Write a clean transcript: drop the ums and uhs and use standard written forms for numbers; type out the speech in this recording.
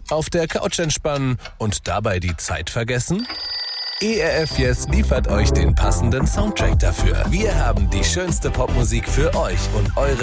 Auf der Couch entspannen und dabei die Zeit vergessen? ERF Yes liefert euch den passenden Soundtrack dafür. Wir haben die schönste Popmusik für euch und eure